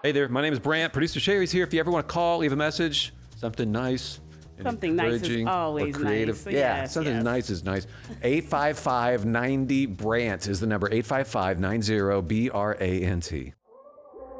Hey there, my name is Brant. Producer Sherry's here. If you ever want to call, leave a message, something nice. Something nice is encouraging always or creative. nice. So Yeah, yes, something yes. nice is nice. 855-90-BRANT is the number. 855-90-BRANT.